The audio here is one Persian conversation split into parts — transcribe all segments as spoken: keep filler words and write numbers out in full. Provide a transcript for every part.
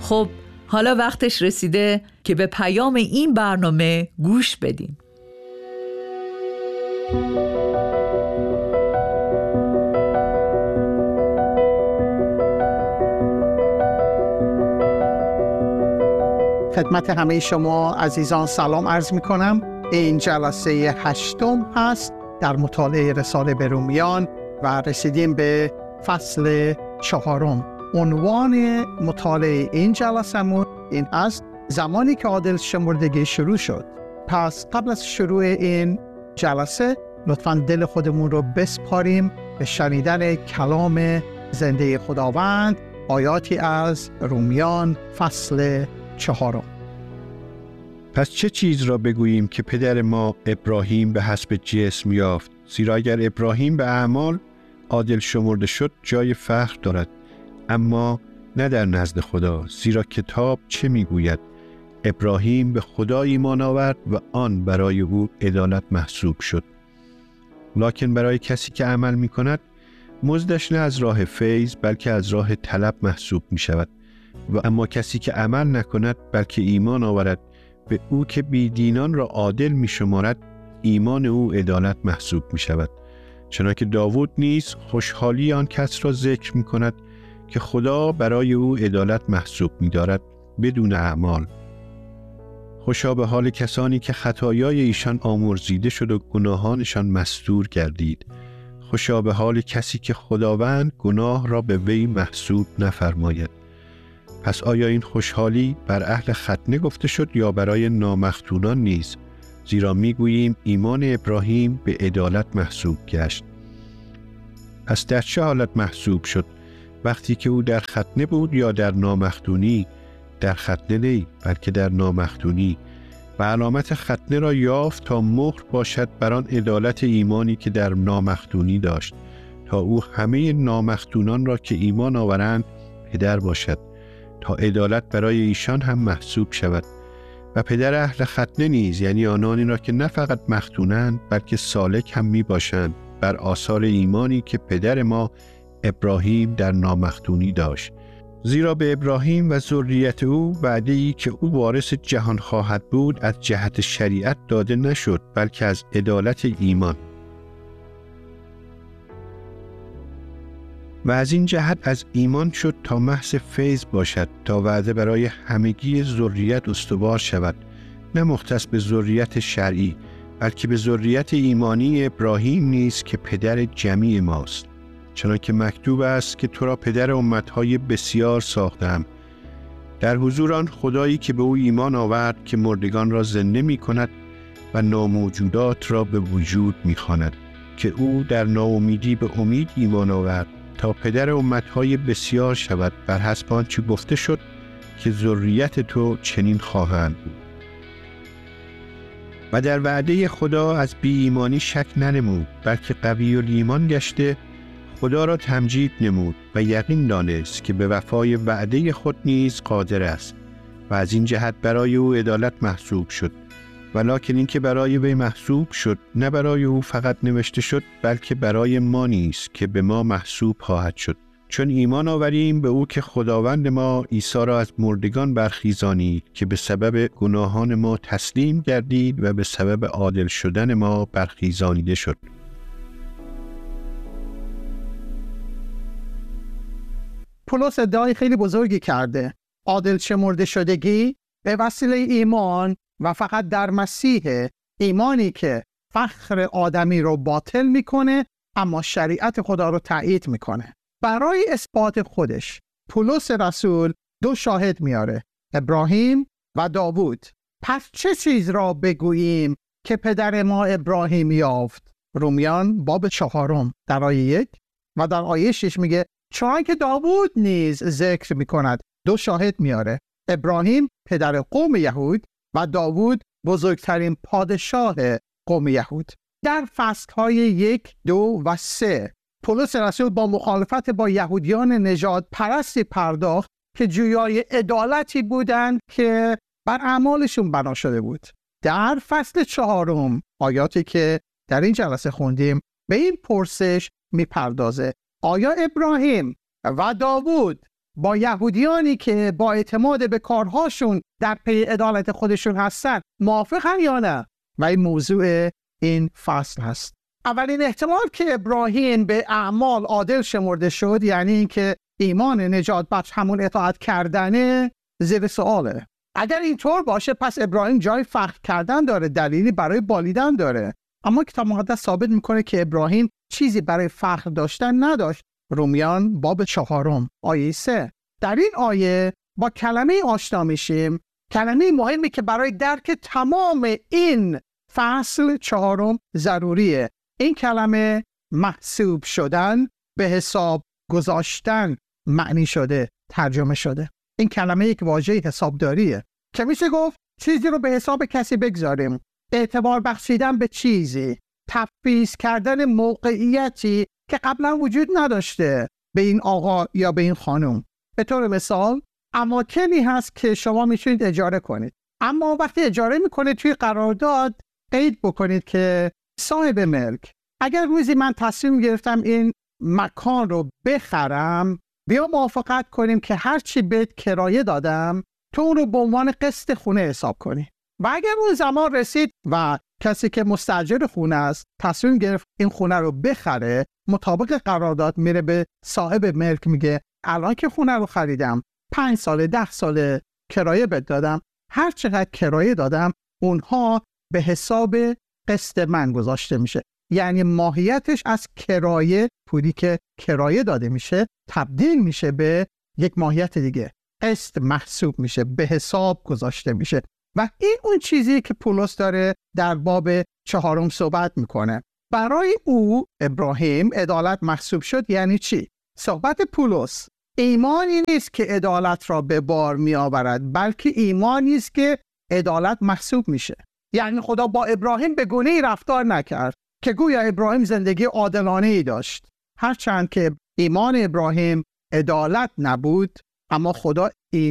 خب حالا وقتش رسیده که به پیام این برنامه گوش بدیم. خدمت همه شما عزیزان سلام عرض می کنم. این جلسه هشتم هست در مطالعه رساله به رومیان و رسیدیم به فصل چهارم. عنوان مطالعه این جلسه‌مون این است: زمانی که عادل شمردگی شروع شد. پس قبل از شروع این جلسه لطفاً دل خودمون رو بسپاریم به شنیدن کلام زنده خداوند، آیاتی از رومیان فصل چهارم. پس چه چیز را بگوییم که پدر ما ابراهیم به حسب جسم یافت؟ زیرا اگر ابراهیم به اعمال عادل شمرده شد جای فخر دارد، اما نه در نزد خدا. زیرا کتاب چه میگوید؟ ابراهیم به خدا ایمان آورد و آن برای او عدالت محسوب شد. لکن برای کسی که عمل می کند مزدش نه از راه فیض بلکه از راه طلب محسوب می شود. و اما کسی که عمل نکند بلکه ایمان آورد به او که بیدینان را عادل می شمارد، ایمان او عدالت محسوب می شود. چنانکه داوود نیز خوشحالی آن کس را ذکر می کند که خدا برای او عدالت محسوب می دارد بدون اعمال. خوشا به حال کسانی که خطایای ایشان آمرزیده شد و گناهانشان مستور گردید. خوشا به حال کسی که خداوند گناه را به وی محسوب نفرماید. پس آیا این خوشحالی بر اهل ختنه گفته شد یا برای نامختونان نیز؟ زیرا میگوییم ایمان ابراهیم به عدالت محسوب گشت. پس در چه حالت محسوب شد؟ وقتی که او در ختنه بود یا در نامختونی؟ در ختنه نی بلکه در نامختونی. و علامت ختنه را یافت تا مهر باشد بر آن عدالت ایمانی که در نامختونی داشت، تا او همه نامختونان را که ایمان آورند پدر باشد، تا عدالت برای ایشان هم محسوب شود. و پدر اهل ختنه نیز، یعنی آنانی را که نه فقط مختونند بلکه سالک هم می باشند بر آثار ایمانی که پدر ما ابراهیم در نامختونی داشت. زیرا به ابراهیم و ذریت او وعده‌ای که او وارث جهان خواهد بود از جهت شریعت داده نشد بلکه از عدالت ایمان. و از این جهت از ایمان شد تا محض فیض باشد، تا وعده برای همگی ذریت استوار شود، نه مختص به ذریت شرعی بلکه به ذریت ایمانی ابراهیم نیز که پدر جمیع ماست. چنانکه مکتوب است که تو را پدر امتهای بسیار ساختم، در حضور آن خدایی که به او ایمان آورد که مردگان را زنده می کند و ناموجودات را به وجود می خواند، که او در ناامیدی به امید ایمان آورد تا پدر امتهای بسیار شود، بر حسب آنچه گفته شد که ذریت تو چنین خواهند بود. و در وعده خدا از بی ایمانی شک ننمود بلکه قوی الایمان گشته خدا را تمجید نمود و یقین دانست که به وفای وعده خود نیز قادر است و از این جهت برای او عدالت محسوب شد. ولکن این که برای وی محسوب شد نه برای او فقط نوشته شد بلکه برای ما نیز که به ما محسوب خواهد شد، چون ایمان آوریم به او که خداوند ما عیسی را از مردگان برخیزانید که به سبب گناهان ما تسلیم گردید و به سبب عادل شدن ما برخیزانیده شد. پولس ادعای خیلی بزرگی کرده. عادل شمرده شدگی به وسیله ایمان و فقط در مسیح، ایمانی که فخر آدمی رو باطل میکنه اما شریعت خدا رو تایید میکنه. برای اثبات خودش پولس رسول دو شاهد میاره، ابراهیم و داوود. پس چه چیز را بگوییم که پدر ما ابراهیم یافت؟ رومیان باب چهارم در آیه یک و در آیه شش میگه چون که داوود نیز ذکر میکند، دو شاهد میاره، ابراهیم پدر قوم یهود و داوود بزرگترین پادشاه قوم یهود. در فصلهای یک، دو و سه پولس رسول با مخالفت با یهودیان نژاد پرستی پرداخت که جویای عدالتی بودند که بر اعمالشون بنا شده بود. در فصل چهارم آیاتی که در این جلسه خوندیم به این پرسش میپردازه: آیا ابراهیم و داوود با یهودیانی که با اعتماد به کارهاشون در پی عدالت خودشون هستن موافقن یا نه؟ و این موضوع این فصل هست. اولین احتمال که ابراهیم به اعمال عادل شمرده شد، یعنی اینکه ایمان نجات بخش همون اطاعت کردنه، زیر سواله. اگر اینطور باشه پس ابراهیم جای فخر کردن داره، دلیلی برای بالیدن داره. اما کتاب مقدس ثابت میکنه که ابراهیم چیزی برای فخر داشتن نداشت. رومیان باب چهارم آیه سه. در این آیه با کلمه آشنا میشیم، کلمه مهمی که برای درک تمام این فصل چهارم ضروریه. این کلمه محسوب شدن، به حساب گذاشتن معنی شده، ترجمه شده. این کلمه یک واژه حسابداریه که میشه گفت چیزی رو به حساب کسی بگذاریم، اعتبار بخشیدن به چیزی، تفویض کردن موقعیتی که قبلا وجود نداشته به این آقا یا به این خانم. به طور مثال اماکنی هست که شما میتونید اجاره کنید، اما وقتی اجاره میکنید توی قرارداد قید بکنید که صاحب ملک، اگر روزی من تصمیم گرفتم این مکان رو بخرم، بیا موافقت کنیم که هر چی بهت کرایه دادم تو اون رو به عنوان قسط خونه حساب کنی. و اگر اون زمان رسید و کسی که مستاجر خونه است تصمیم گرفت این خونه رو بخره، مطابق قرارداد میره به صاحب ملک میگه الان که خونه رو خریدم، پنج ساله ده ساله کرایه بهت دادم، هر چقدر کرایه دادم اونها به حساب قسط من گذاشته میشه. یعنی ماهیتش از کرایه، پولی که کرایه داده میشه تبدیل میشه به یک ماهیت دیگه، قسط محسوب میشه، به حساب گذاشته میشه. و این اون چیزی که پولس داره در باب چهارم صحبت میکنه. برای او ابراهیم عدالت محسوب شد. یعنی چی؟ صحبت پولس ایمانی نیست که عدالت را به بار می آورد، بلکه ایمانی است که عدالت محسوب میشه. یعنی خدا با ابراهیم به گونه‌ای رفتار نکرد که گویا ابراهیم زندگی عادلانه ای داشت. هرچند که ایمان ابراهیم عدالت نبود، اما خدا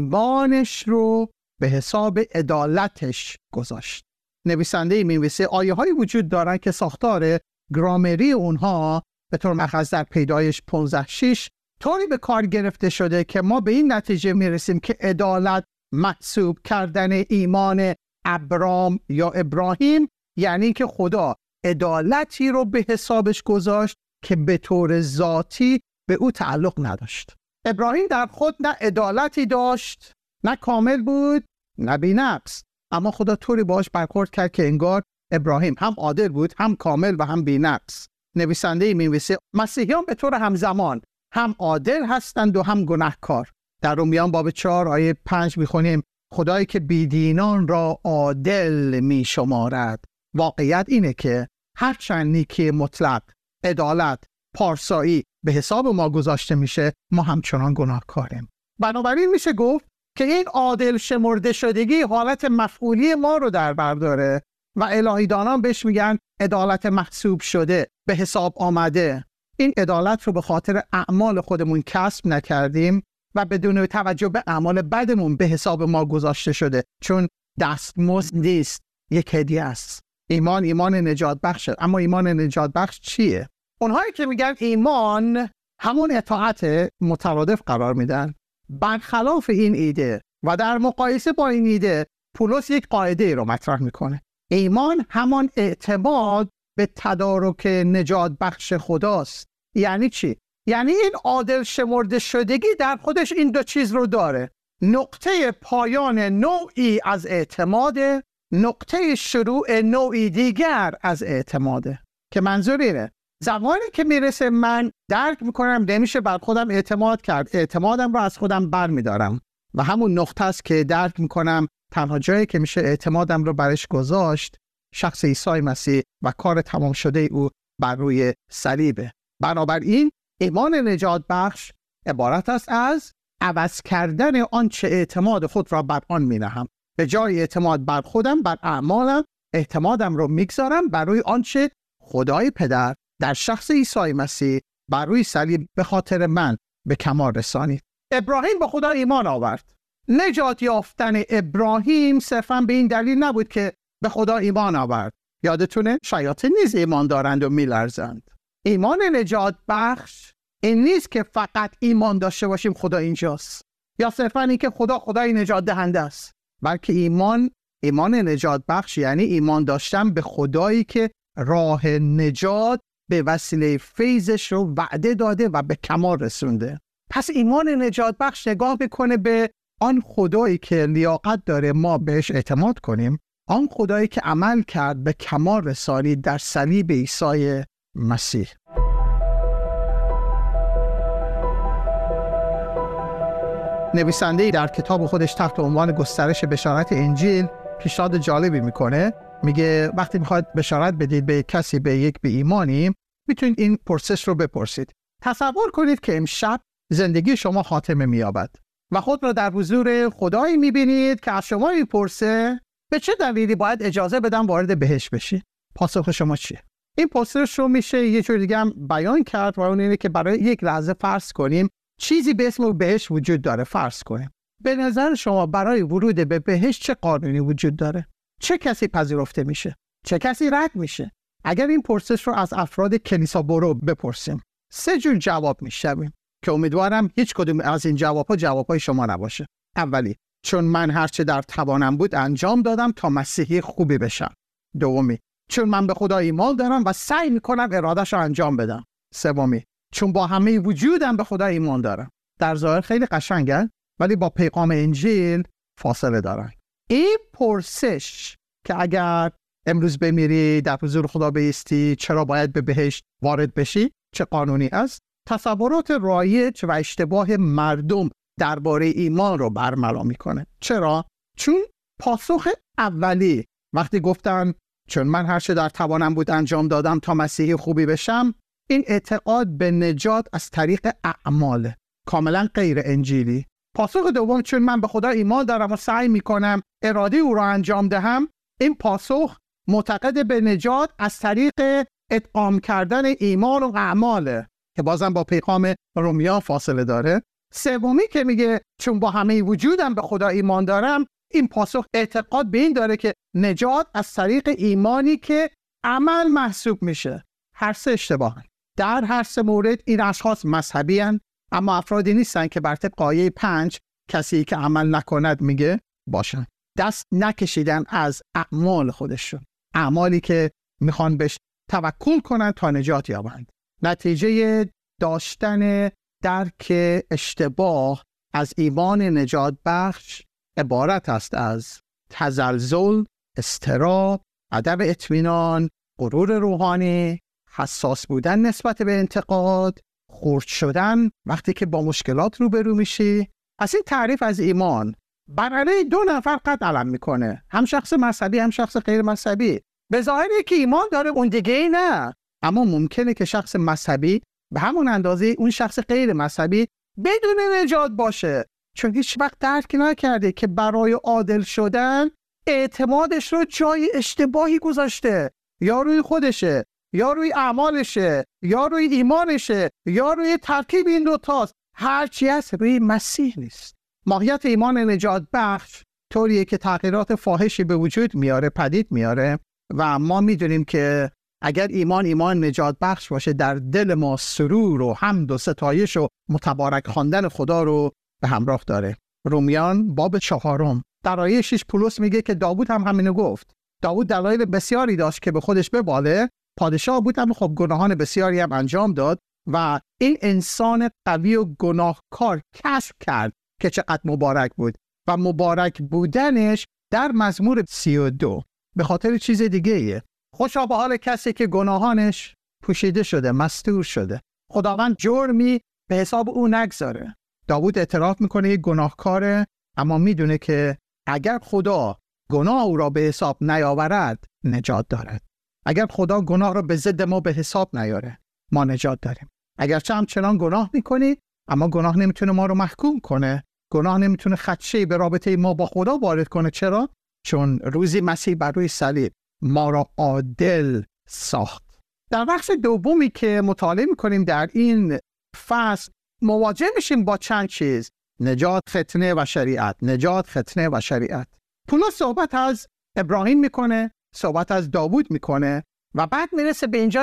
ایمانش رو به حساب عدالتش گذاشت. نویسنده می‌نویسه آیه هایی وجود دارن که ساختار گرامری اونها به طور مخصوص در پیدایش پانزده شش طوری به کار گرفته شده که ما به این نتیجه میرسیم که عدالت محسوب کردن ایمان ابرام یا ابراهیم، یعنی که خدا عدالتی رو به حسابش گذاشت که به طور ذاتی به او تعلق نداشت. ابراهیم در خود نه عدالتی داشت، نه کامل بود، نه بی‌نقص، اما خدا طوری باش برخورد کرد که انگار ابراهیم هم عادل بود، هم کامل و هم بی‌نقص. نویسنده می‌نویسه مسیحیان به طور همزمان هم عادل هستند و هم گناهکار. در رومیان باب چهار آیه پنج می‌خونیم خدایی که بیدینان را عادل می‌شمارد. واقعیت اینه که هرچند نیکی مطلق، عدالت، پارسایی به حساب ما گذاشته میشه، ما همچنان گناهکاریم. بنابراین میشه گفت که این عادل شمرده شدگی حالت مفعولی ما رو در بر داره و الهیدانان بهش میگن عدالت محسوب شده، به حساب آمده. این عدالت رو به خاطر اعمال خودمون کسب نکردیم و بدون توجه به اعمال بدمون به حساب ما گذاشته شده، چون دستمزد نیست، یک هدیه است. ایمان ایمان نجات بخشه. اما ایمان نجات بخش چیه؟ اونهایی که میگن ایمان همون اطاعت مترادف قرار میدن. برخلاف این ایده و در مقایسه با این ایده پولس یک قاعده رو مطرح میکنه. ایمان همان اعتماد به تدارک نجات بخش خداست. یعنی چی؟ یعنی این عادل شمرده شدگی در خودش این دو چیز رو داره. نقطه پایان نوعی از اعتماد، نقطه شروع نوعی دیگر از اعتماده. که منظور اینه زمانی که میرسه من درک میکنم نمیشه بر خودم اعتماد کرد، اعتمادم رو از خودم بر میدارم و همون نقطه است که درک میکنم تنها جایی که میشه اعتمادم رو برش گذاشت شخص عیسی مسیح و کار تمام شده او بر روی صلیبه. بنابراین ایمان نجات بخش عبارت است از عوض کردن آنچه اعتماد خود را بر آن مینهم. به جای اعتماد بر خودم، بر اعمالم، اعتمادم رو میگذارم بر روی آنچه خدای پدر در شخص عیسی مسیح بر روی صلیب به خاطر من به کمال رسانید. ابراهیم به خدا ایمان آورد. نجات یافتن ابراهیم صرفاً به این دلیل نبود که به خدا ایمان آورد. یادتونه شیاطین نیز ایمان دارند و میلرزند. ایمان نجات بخش این نیست که فقط ایمان داشته باشیم خدا اینجاست، یا صرفا این که خدا خدای نجات دهنده است، بلکه ایمان ایمان نجات بخش یعنی ایمان داشتن به خدایی که راه نجات به وسیله فیضش رو وعده داده و به کمال رسونده. پس ایمان نجات بخش نگاه میکنه به آن خدایی که لیاقت داره ما بهش اعتماد کنیم، آن خدایی که عمل کرد به کمال رسانید در صلیب عیسی مسیح. نویسنده‌ای در کتاب خودش تحت عنوان گسترش بشارت انجیل پیشنهاد جالبی میکنه. میگه وقتی میخواید بشارت بدید به کسی به یک به ایمانی، میتونید این پرسش رو بپرسید. تصور کنید که امشب زندگی شما خاتمه مییابد و خود را در حضور خدایی میبینید که از شما میپرسه به چه دلیلی باید اجازه بدم وارد بهشت بشی؟ پاسخ شما چیه؟ این پرسش رو میشه یه جور دیگه هم بیان کرد و اون اینه که برای یک لحظه فرض کنیم چیزی به اسم بهشت وجود داره. فرض کنیم به نظر شما برای ورود به بهشت چه قانونی وجود داره؟ چه کسی پذیرفته میشه؟ چه کسی رد میشه؟ اگر این پرسش رو از افراد کلیسا برو بپرسیم، سه جور جواب میشنویم که امیدوارم هیچ کدوم از این جواب‌ها جواب‌های شما نباشه. اولی، چون من هرچه در توانم بود انجام دادم تا مسیحی خوبی بشم. دومی، چون من به خدا ایمان دارم و سعی میکنم اراده‌اش رو انجام بدم. سومی، چون با همه وجودم به خدا ایمان دارم. در ظاهر خیلی قشنگن ولی با پیغام انجیل فاصله دارن. این پرسش که اگر امروز بمیری در حضور خدا بایستی چرا باید به بهشت وارد بشی، چه قانونی است، تصورات رایج و اشتباه مردم درباره ایمان رو برملا میکنه. چرا؟ چون پاسخ اولی وقتی گفتن چون من هر چه در توانم بود انجام دادم تا مسیحی خوبی بشم، این اعتقاد به نجات از طریق اعماله، کاملا غیر انجیلی. پاسخ دوم، چون من به خدا ایمان دارم و سعی میکنم اراده او را انجام دهم، این پاسخ معتقد به نجات از طریق ادغام کردن ایمان و اعماله که بازم با پیغام رومیان فاصله داره. سومی که میگه چون با همه وجودم به خدا ایمان دارم، این پاسخ اعتقاد به این داره که نجات از طریق ایمانی که عمل محسوب میشه. هر سه اشتباهن. در هر سه مورد این اشخاص مذهبی هن، اما افرادی نیستن که بر طبق آیه پنج کسی که عمل نکند میگه باشن. دست نکشیدن از اعمال خودشون، اعمالی که میخوان بهش توکل کنن تا نجات یابند. نتیجه داشتن درک اشتباه از ایمان نجات بخش عبارت است از تزلزل، اضطراب، عدم اطمینان، غرور روحانی، حساس بودن نسبت به انتقاد، خرد شدن وقتی که با مشکلات روبرو میشی. از این تعریف از ایمان بر علیه دو نفر قد علم میکنه، هم شخص مذهبی هم شخص غیر مذهبی. به ظاهری که ایمان داره اون دیگه ای نه، اما ممکنه که شخص مذهبی به همون اندازه اون شخص غیر مذهبی بدون نجات باشه، چون هیچ وقت درک نکرده که برای عادل شدن اعتمادش رو جای اشتباهی گذاشته، یا روی خودشه، یا روی اعمالشه، یا روی ایمانشه، یا روی ترکیب این دو تاست. هرچی هست روی مسیح نیست. ماهیت ایمان نجات بخش طوریه که تغییرات فاحشی به وجود میاره، پدید میاره و ما میدونیم که اگر ایمان ایمان نجات بخش باشه در دل ما سرور و حمد و ستایش و متبارک خواندن خدا رو به همراه داره. رومیان باب چهارم در آیه شش پولس میگه که داوود هم همینو گفت. داوود دلایل بسیاری داشت که به خودش بباله، پادشاه بود اما خب گناهان بسیاری هم انجام داد و این انسان قوی و گناهکار کشف کرد که چقدر مبارک بود و مبارک بودنش در مزمور سی و دو به خاطر چیز دیگه ایه. خوشا به حال کسی که گناهانش پوشیده شده، مستور شده، خداوند جرمی به حساب او نگذاره. داوود اعتراف میکنه یک گناهکاره، اما میدونه که اگر خدا گناه او را به حساب نیاورد نجات دارد. اگر خدا گناه را به ضد ما به حساب نیاره ما نجات داریم. اگرچه همچنان گناه میکنی، اما گناه نمیتونه ما رو محکوم کنه. گناه نمیتونه خدشه‌ای به رابطه ما با خدا وارد کنه. چرا؟ چون روزی مسیح بر روی صلیب ما را عادل ساخت. در بخش دومی که مطالعه میکنیم در این فصل مواجه میشیم با چند چیز: نجات، ختنه و شریعت. نجات، ختنه و شریعت. پولس صحبت از ابراهیم میکنه، صحبت از داوود میکنه و بعد میرسه به اینجا که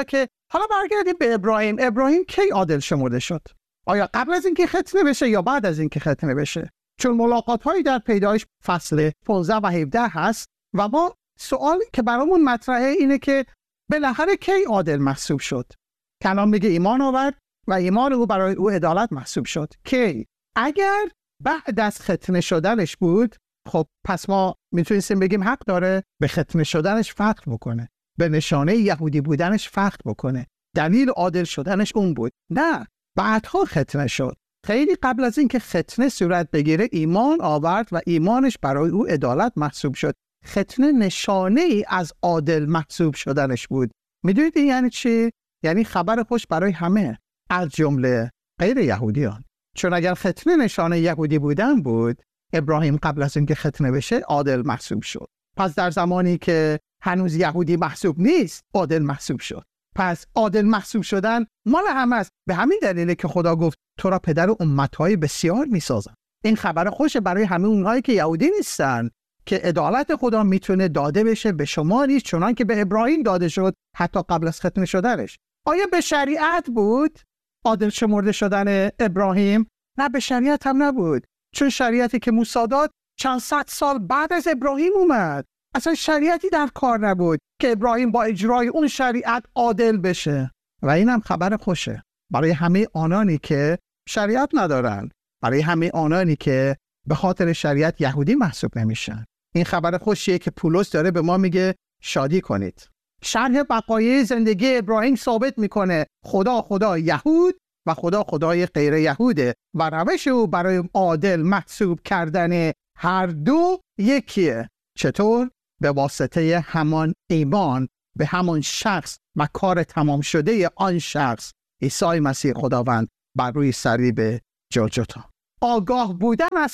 حالا برگردیم به ابراهیم. ابراهیم کی عادل شمرده شد؟ آیا قبل از اینکه ختنه بشه یا بعد از اینکه ختنه بشه؟ چون ملاقات هایی در پیدایش فصل پانزده و هفده هست و ما سوالی که برامون مطرحه اینه که بالاخره کی عادل محسوب شد؟ کلام میگه ایمان آورد و ایمان او برای او عدالت محسوب شد. کی؟ اگر بعد از ختنه شدنش بود، خب پس ما میتونیم بگیم حق داره به ختنه شدنش فخر بکنه، به نشانه یهودی بودنش فخر بکنه، دلیل عادل شدنش اون بود. نه، بعدها ختنه شد. خیلی قبل از اینکه ختنه صورت بگیره ایمان آورد و ایمانش برای او عدالت محسوب شد. ختنه نشانه ای از عادل محسوب شدنش بود. میدونید این یعنی چی؟ یعنی خبر خوش برای همه از جمله غیر یهودیان. چون اگر ختنه نشانه یهودی بودن بود، ابراهیم قبل از اینکه ختنه بشه عادل محسوب شد. پس در زمانی که هنوز یهودی محسوب نیست، عادل محسوب شد. پس عادل محسوب شدن مال همه است. به همین دلیله که خدا گفت تو را پدر امتهای بسیار میسازم. این خبر خوشه برای همه اونهایی که یهودی نیستن که عدالت خدا میتونه داده بشه به شما نیست، چنان که به ابراهیم داده شد حتی قبل از ختنه شدنش. آیا به شریعت بود عادل شمرده شدن ابراهیم؟ نه، به شریعت هم نبود، چون شریعتی که موسی داد چند صد سال بعد از ابراهیم اومد. اصلا شریعتی در کار نبود که ابراهیم با اجرای اون شریعت عادل بشه. و این هم خبر خوشه برای همه آنانی که شریعت ندارن، برای همه آنانی که به خاطر شریعت یهودی محسوب نمیشن. این خبر خوشیه که پولس داره به ما میگه شادی کنید. شرح وقایع زندگی ابراهیم ثابت میکنه خدا خدا یهود و خدا خدای غیر یهوده و روش او برای عادل محسوب کردن هر دو یکیه. چطور؟ به واسطه همان ایمان به همان شخص و کار تمام شده آن شخص عیسی مسیح خداوند بر روی صلیب جلجتا. آگاه بودن از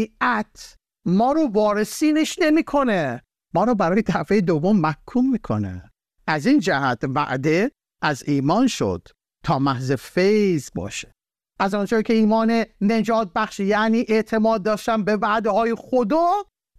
شریعت ما رو وارثینش نمیکنه، ما رو برای دفعه دوم محکوم میکنه. از این جهت وعده از ایمان شد تا محض فیض باشه. از آنجایی که ایمان نجات بخش یعنی اعتماد داشتن به وعده های خدا،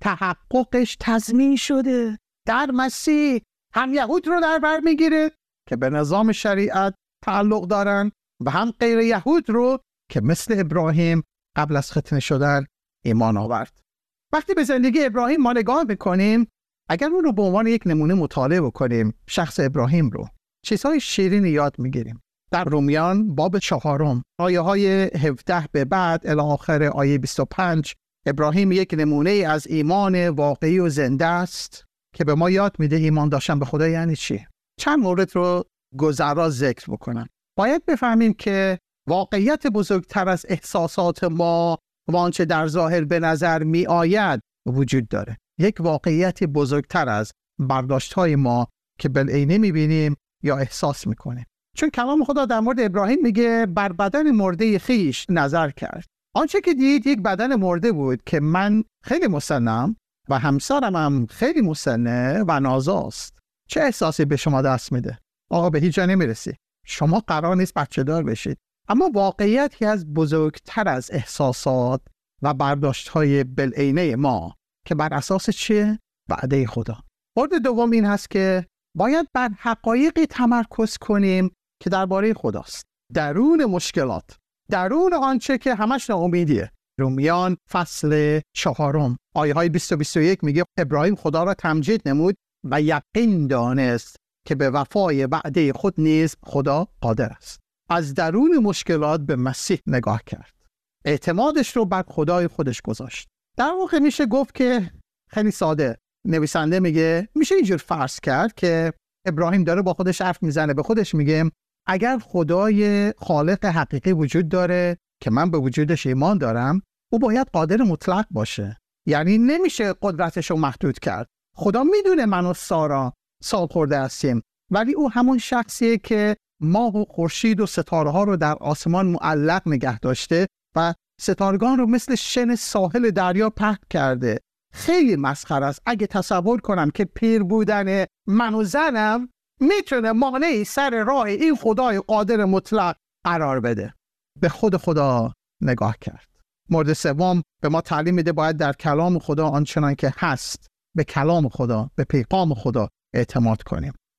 تحققش تضمین شده در مسیح. هم یهود رو در بر میگیره که به نظام شریعت تعلق دارن و هم غیر یهود رو که مثل ابراهیم قبل از ختنه شدن ایمان آورد. وقتی به زندگی ابراهیم ما نگاه بکنیم، اگر اون رو به عنوان یک نمونه مطالعه بکنیم، شخص ابراهیم رو، چیزهای شیرین یاد میگیریم. در رومیان باب چهارم آیه های هفده به بعد الی آخر آیه بیست و پنج، ابراهیم یک نمونه از ایمان واقعی و زنده است که به ما یاد میده ایمان داشتن به خدا یعنی چی. چند مورد رو گذرا ذکر بکنم. باید بفهمیم که واقعیت بزرگتر از احساسات ما و آنچه در ظاهر به نظر می آید وجود داره. یک واقعیت بزرگتر از برداشت‌های ما که بالعینه می‌بینیم یا احساس می‌کنیم. چون کلام خدا در مورد ابراهیم میگه بر بدن مرده خیش نظر کرد. آنچه که دید یک بدن مرده بود که من خیلی مسنم و همسرم هم خیلی مسنه و نازاست. چه احساسی به شما دست میده؟ آقا به هیچ جا نمیرسی. شما قرار نیست بچه دار بشید. اما واقعیتی از بزرگتر از احساسات و برداشت‌های بالعینه ما که بر اساس چیه؟ وعده خدا. مورد دوم این هست که باید بر حقایقی تمرکز کنیم که درباره خداست. درون مشکلات، درون آنچه که همش ناامیدیه. رومیان فصل چهارم آیه های بیست و بیست و یک میگه ابراهیم خدا را تمجید نمود و یقین دانست که به وفای وعده خود نیز خدا قادر است. از درون مشکلات به مسیح نگاه کرد. اعتمادش رو بر خدای خودش گذاشت. در واقع میشه گفت که خیلی ساده نویسنده میگه میشه اینجور فرض کرد که ابراهیم داره با خودش حرف میزنه، به خودش میگه اگر خدای خالق حقیقی وجود داره که من به وجودش ایمان دارم، او باید قادر مطلق باشه. یعنی نمیشه قدرتش رو محدود کرد. خدا میدونه من و سارا سال خورده هستیم، ولی او همون شخصیه که ماه و خورشید و ستاره ها رو در آسمان معلق نگه داشته و ستارگان رو مثل شن ساحل دریا پهن کرده. خیلی مسخره است اگه تصور کنم که پیر بودن من و زنم میتونه مانعی سر راه این خدای قادر مطلق قرار بده. به خود خدا نگاه کرد. مورد سوم به ما تعلیم میده باید در کلام خدا آنچنان که هست به کلام خدا، به پیغام خدا اعتماد کنیم.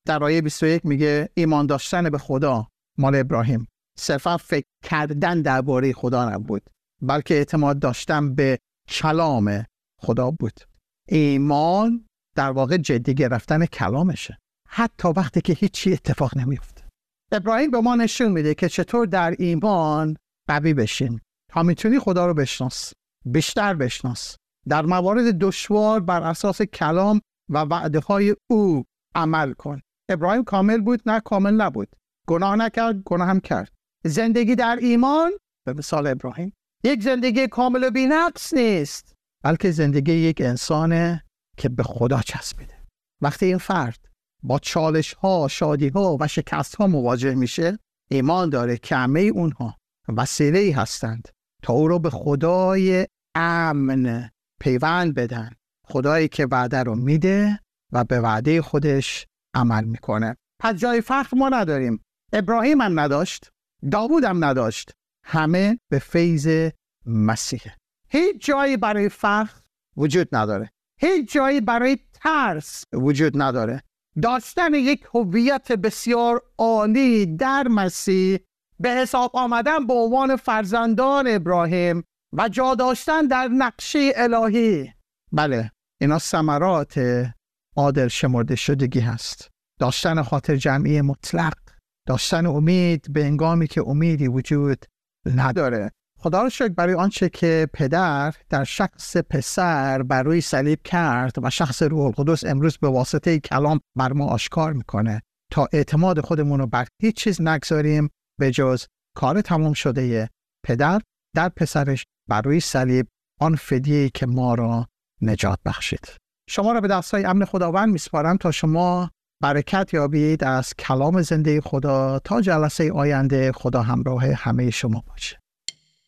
در آیه بیست و یک میگه ایمان داشتن به خدا مال ابراهیم صرفا فکر کردن درباره خدا نبود، بلکه اعتماد داشتن به کلام خدا بود. ایمان در واقع جدی گرفتن کلامشه، حتی وقتی که هیچی اتفاق نمیفته. ابراهیم به ما نشون میده که چطور در ایمان قوی بشین تا میتونی خدا رو بشناس، بیشتر بشناس، در موارد دشوار بر اساس کلام و وعده های او عمل کن. ابراهیم کامل بود؟ نه، کامل نبود. گناه نکرد؟ گناه هم کرد. زندگی در ایمان به مثال ابراهیم یک زندگی کامل و بی‌نقص نیست، بلکه زندگی یک انسانه که به خدا چسبیده. وقتی این فرد با چالش ها، شادی ها و شکست ها مواجه میشه، ایمان داره که همه اونها وسیله‌ای هستند تا او رو به خدای امن پیوند بدن، خدایی که وعده رو میده و به وعده خودش عمل میکنه. پس جای فخر ما نداریم. ابراهیم هم نداشت، داوود هم نداشت، همه به فیض مسیح. هیچ جایی برای فخر وجود نداره، هیچ جایی برای ترس وجود نداره. داشتن یک هویت بسیار عالی در مسیح، به حساب آمدن به عنوان فرزندان ابراهیم و جا داشتن در نقشه الهی، بله اینا ثمرات عادل شمرده شدگی هست. داشتن خاطر جمعی مطلق، داشتن امید به هنگامی که امیدی وجود نداره. خدا رو شکر برای آنچه که پدر در شخص پسر بر روی صلیب کرد و شخص روح القدس امروز به واسطه کلام بر ما آشکار میکنه تا اعتماد خودمون رو بر هیچ چیز نگذاریم به جز کار تمام شده پدر در پسرش بر روی صلیب، آن فدیه‌ای که ما را نجات بخشید. شما را به دستای امن خداوند میسپارم تا شما برکت یابید از کلام زنده خدا. تا جلسه آینده، خدا همراه همه شما باشه.